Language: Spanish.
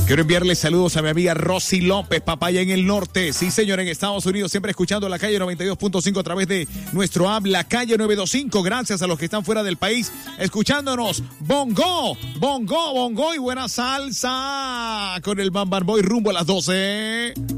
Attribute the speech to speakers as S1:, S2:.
S1: Quiero enviarle saludos a mi amiga Rosy López, papaya en el norte. Sí, señor, en Estados Unidos, siempre escuchando la calle 92.5 a través de nuestro app, la calle 925. Gracias a los que están fuera del país escuchándonos. Bongo, bongo, bongo y buena salsa con el Bam Bam Boy rumbo a las 12.